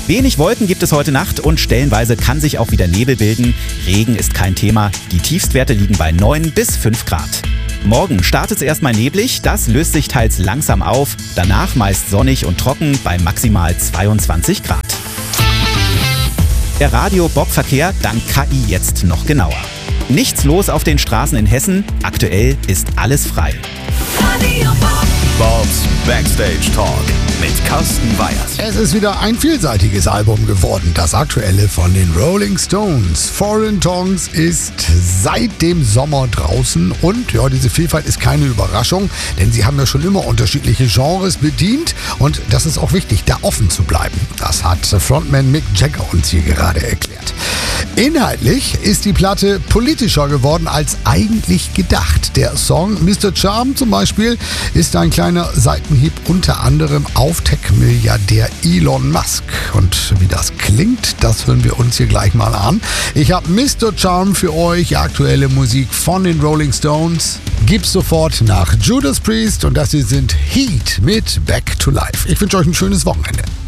Wenig Wolken gibt es heute Nacht und stellenweise kann sich auch wieder Nebel bilden. Regen ist kein Thema. Die Tiefstwerte liegen bei 9 bis 5 Grad. Morgen startet es erstmal neblig, das löst sich teils langsam auf. Danach meist sonnig und trocken bei maximal 22 Grad. Der Radio-Bob-Verkehr dank KI jetzt noch genauer. Nichts los auf den Straßen in Hessen. Aktuell ist alles frei. Radio Bob. Bobs Backstage Talk mit Carsten Weyers. Es ist wieder ein vielseitiges Album geworden, das aktuelle von den Rolling Stones. Foreign Tongues ist seit dem Sommer draußen und ja, diese Vielfalt ist keine Überraschung, denn sie haben ja schon immer unterschiedliche Genres bedient und das ist auch wichtig, da offen zu bleiben. Das hat Frontman Mick Jagger uns hier gerade erklärt. Inhaltlich ist die Platte politischer geworden als eigentlich gedacht. Der Song Mr. Charm zum Beispiel ist ein kleiner Seitenhieb unter anderem auf Tech-Milliardär Elon Musk. Und wie das klingt, das hören wir uns hier gleich mal an. Ich habe Mr. Charm für euch, aktuelle Musik von den Rolling Stones. Gibt's sofort nach Judas Priest und das hier sind Heat mit Back to Life. Ich wünsche euch ein schönes Wochenende.